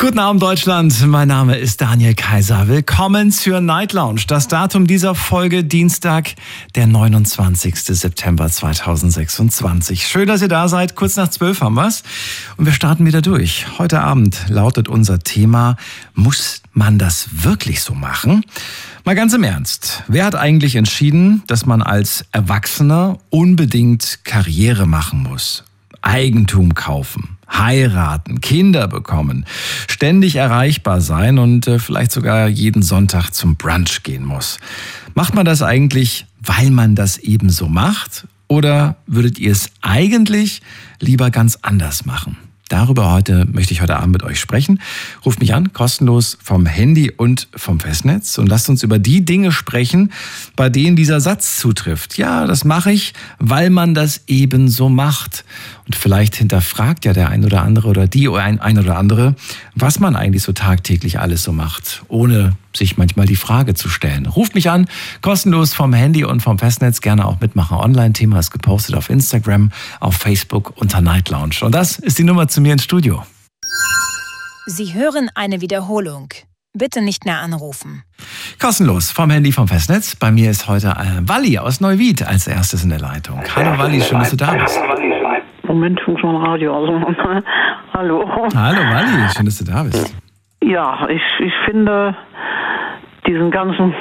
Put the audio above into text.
Guten Abend Deutschland, mein Name ist Daniel Kaiser. Willkommen zur Night Lounge. Das Datum dieser Folge Dienstag, der 29. September 2026. Schön, dass ihr da seid. Kurz nach 12 haben wir's. Und wir starten wieder durch. Heute Abend lautet unser Thema: Muss man das wirklich so machen? Mal ganz im Ernst. Wer hat eigentlich entschieden, dass man als Erwachsener unbedingt Karriere machen muss? Eigentum kaufen, heiraten, Kinder bekommen, ständig erreichbar sein und vielleicht sogar jeden Sonntag zum Brunch gehen muss. Macht man das eigentlich, weil man das eben so macht? Oder würdet ihr es eigentlich lieber ganz anders machen? Darüber möchte ich heute Abend mit euch sprechen. Ruft mich an, kostenlos vom Handy und vom Festnetz, und lasst uns über die Dinge sprechen, bei denen dieser Satz zutrifft. Ja, das mache ich, weil man das eben so macht. Und vielleicht hinterfragt ja der ein oder andere oder die ein oder andere, was man eigentlich so tagtäglich alles so macht, ohne sich manchmal die Frage zu stellen. Ruft mich an, kostenlos vom Handy und vom Festnetz, gerne auch mitmachen. Online-Thema ist gepostet auf Instagram, auf Facebook unter Night Lounge. Und das ist die Nummer zu mir ins Studio. Sie hören eine Wiederholung. Bitte nicht mehr anrufen. Kostenlos vom Handy, vom Festnetz. Bei mir ist heute Walli aus Neuwied als erstes in der Leitung. Hallo Walli, schön, dass du da bist. Moment, ich muss mal Radio aus. Hallo. Hallo Walli, schön, dass du da bist. Ja, ich finde diesen ganzen